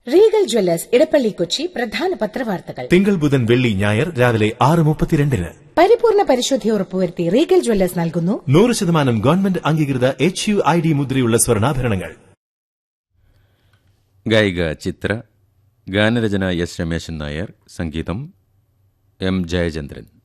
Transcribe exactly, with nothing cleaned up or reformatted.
Regal Jewellers Edappally Kochi പ്രധാന പത്രവാർത്തകൾ തിങ്കൾ ബുധൻ വെള്ളി ഞായർ രാവിലെ ആറ് മുപ്പത്തിരണ്ടിന്. പരിപൂർണ പരിശുദ്ധി ഉറപ്പുവരുത്തി റീഗൽ ജ്വല്ലേഴ്സ് നൽകുന്നു നൂറ് ശതമാനം ഗവൺമെന്റ് അംഗീകൃത എച്ച് യു ഐ ഡി മുദ്രയുള്ള സ്വർണ്ണാഭരണങ്ങൾ. ഗായിക ചിത്ര, ഗാനരചന എസ് രമേശൻ നായർ, സംഗീതം എം ജയചന്ദ്രൻ.